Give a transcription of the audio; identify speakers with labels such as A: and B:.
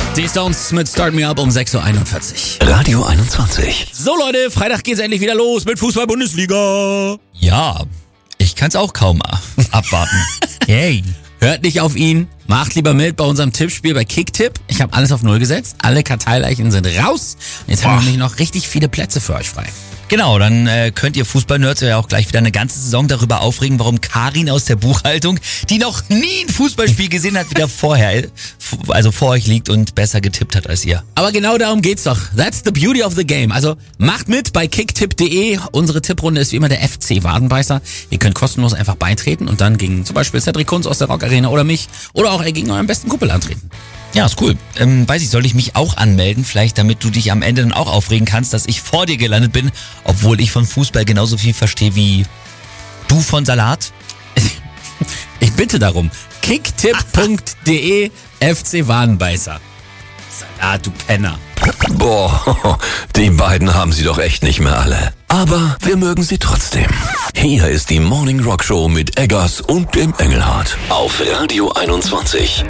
A: Die Stones mit Start Me Up um 6.41
B: Uhr. Radio 21.
A: So Leute, Freitag geht's endlich wieder los mit Fußball-Bundesliga.
C: Ja, ich kann's auch kaum abwarten. Yay.
A: Hört nicht auf ihn, macht lieber mit bei unserem Tippspiel bei Kicktipp. Ich habe alles auf 0 gesetzt, alle Karteileichen sind raus. Jetzt haben wir nämlich noch richtig viele Plätze für euch frei.
C: Genau, dann könnt ihr Fußballnerds ja auch gleich wieder eine ganze Saison darüber aufregen, warum Karin aus der Buchhaltung, die noch nie ein Fußballspiel gesehen hat, wieder vor euch liegt und besser getippt hat als ihr.
A: Aber genau darum geht's doch. That's the beauty of the game. Also macht mit bei kicktipp.de. Unsere Tipprunde ist wie immer der FC Wadenbeißer. Ihr könnt kostenlos einfach beitreten und dann gegen zum Beispiel Cedric Kunz aus der Rock Arena oder mich oder auch gegen euren besten Kumpel antreten.
C: Ja, ist cool. Weiß ich, soll ich mich auch anmelden, vielleicht damit du dich am Ende dann auch aufregen kannst, dass ich vor dir gelandet bin, obwohl ich von Fußball genauso viel verstehe wie du von Salat?
A: Ich bitte darum. Kicktipp.de FC Wadenbeißer. Salat, du Penner.
B: Boah, die beiden haben sie doch echt nicht mehr alle. Aber wir mögen sie trotzdem. Hier ist die Morning Rock Show mit Eggers und dem Engelhardt. Auf Radio 21.